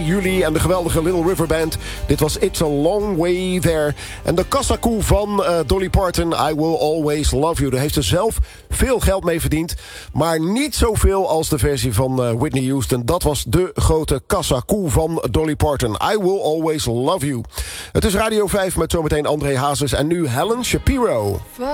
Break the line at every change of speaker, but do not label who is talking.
Juli en de geweldige Little River Band. Dit was It's a Long Way There. En de kassakoe van Dolly Parton, I Will Always Love You. Daar heeft ze zelf veel geld mee verdiend. Maar niet zoveel als de versie van Whitney Houston. Dat was de grote kassakoe van Dolly Parton. I Will Always Love You. Het is Radio 5 met zometeen André Hazes en nu Helen Shapiro.